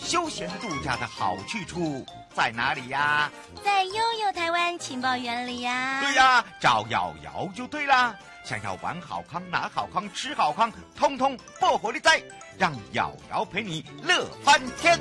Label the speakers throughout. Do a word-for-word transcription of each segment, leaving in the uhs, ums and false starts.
Speaker 1: 休闲度假的好去处在哪里呀？
Speaker 2: 在悠悠台湾情报园里呀。
Speaker 1: 对呀，找瑶瑶就对啦。想要玩好康、拿好康、吃好康，通通爆火力在，让瑶瑶陪你乐翻天。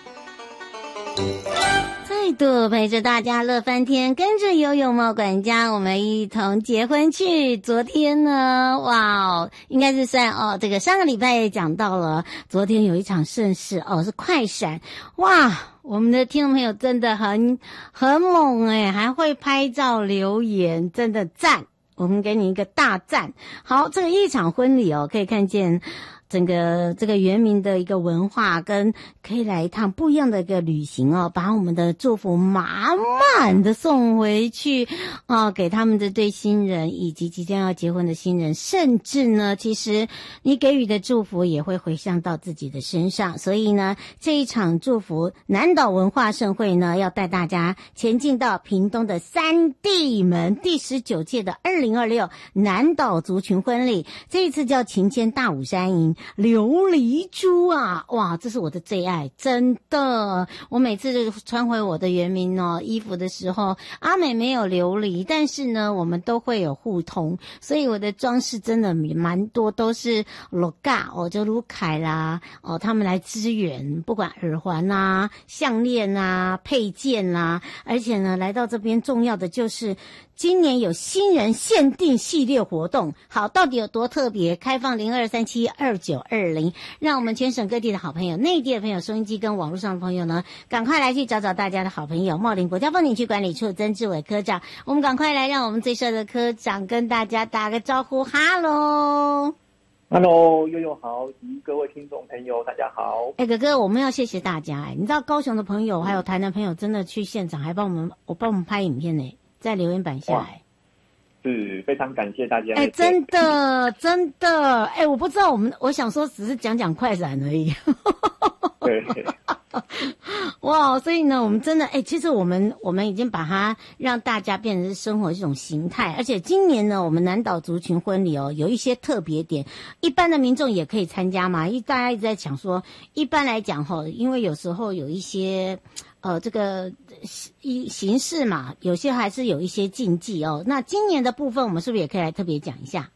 Speaker 2: 再度陪着大家乐翻天，跟着悠悠猫管家，我们一同结婚去。昨天呢，哇哦，应该是算哦，这个上个礼拜也讲到了，昨天有一场盛事哦，是快闪，哇！我们的听众朋友真的很很猛诶，还会拍照留言，真的赞，我们给你一个大赞。好，这个一场婚礼哦，可以看见整个这个原民的一个文化，跟可以来一趟不一样的一个旅行哦，把我们的祝福满满的送回去哦，给他们的对新人以及即将要结婚的新人，甚至呢，其实你给予的祝福也会回向到自己的身上。所以呢，这一场祝福南岛文化盛会呢，要带大家前进到屏东的三地门第十九届的二零二六南岛族群婚礼，这一次叫晴天大武山营琉璃珠啊，哇，这是我的最爱，真的。我每次穿回我的原名哦衣服的时候，阿美没有琉璃，但是呢，我们都会有互通，所以我的装饰真的蛮多都是罗嘎哦，就卢凯啦哦，他们来支援，不管耳环啊、项链啊、配件啊，而且呢，来到这边重要的就是今年有新人限定系列活动，好，到底有多特别？开放零二三七二九二零，让我们全省各地的好朋友、内地的朋友、收音机跟网络上的朋友呢，赶快来去找找大家的好朋友茂林国家风景区管理处曾志伟科长，我们赶快来让我们最帅的科长跟大家打个招呼，哈喽。
Speaker 3: Hello， 悠悠好，及各位听众朋友，大家好。
Speaker 2: 哎、欸，哥哥，我们要谢谢大家哎、欸，你知道高雄的朋友还有台南朋友真的去现场，还帮我们我帮我们拍影片呢、欸，在留言板下来。
Speaker 3: 是非常感谢大家。
Speaker 2: 哎、欸，真的真的，哎、欸，我不知道我们，我想说只是讲讲快闪而已。
Speaker 3: 对。
Speaker 2: 哇，所以呢，我们真的，哎、欸，其实我们我们已经把它让大家变成是生活一种形态，而且今年呢，我们南岛族群婚礼哦，有一些特别点，一般的民众也可以参加嘛。因为大家一直在讲说，一般来讲哈，因为有时候有一些。呃，这个一形式嘛，有些还是有一些禁忌哦。那今年的部分，我们是不是也可以来特别讲一下？